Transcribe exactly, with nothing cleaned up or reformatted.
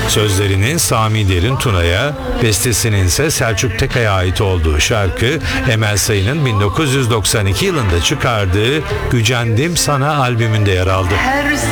Sözlerinin Sami Derin Tuna'ya, bestesinin ise Selçuk Tekay'a ait olduğu şarkı Emel Sayın'ın bin dokuz yüz doksan iki yılında çıkardığı Gücendim Sana albümünde yer aldı.